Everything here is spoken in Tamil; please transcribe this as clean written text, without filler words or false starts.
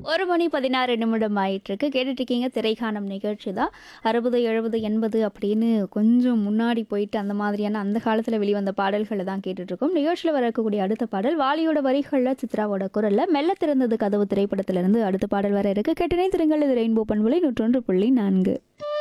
1 மணி 16 நிமிடம் ஆயிட்டிருக்கு. கேட்டுட்ருக்கீங்க திரைக்காணும் நிகழ்ச்சி தான். 60, 70, 80 அப்படின்னு கொஞ்சம் முன்னாடி போயிட்டு அந்த மாதிரியான அந்த காலத்தில வெளிவந்த பாடல்கள தான் கேட்டுட்ருக்கோம். நிகழ்ச்சியில வரக்கூடிய அடுத்த பாடல் வாலியோட வரிகள்ல, சித்ராவோட குரல்ல "மெல்ல திறந்தது கதவு" திரைப்படத்திலிருந்து அடுத்த பாடல் வர இருக்கு. கேட்டு இணைந்திருங்கள். இது ரெயின்போ பண்பலை 101.4.